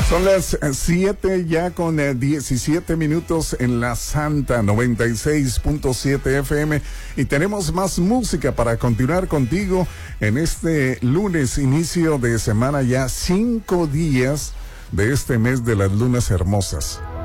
Son las 7 ya con 17 minutos en la Santa 96.7 FM y tenemos más música para continuar contigo en este lunes, inicio de semana, ya 5 días de este mes de las lunas hermosas.